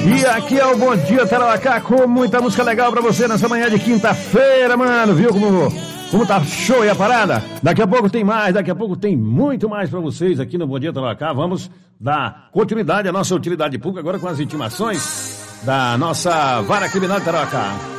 E aqui é o Bom Dia Tarauacá com muita música legal pra você nessa manhã de quinta-feira, mano. Viu como tá show aí a parada? Daqui a pouco tem mais, daqui a pouco tem muito mais pra vocês aqui no Bom Dia Tarauacá. Vamos dar continuidade à nossa utilidade pública agora com as intimações da nossa Vara Criminal de Tarauacá.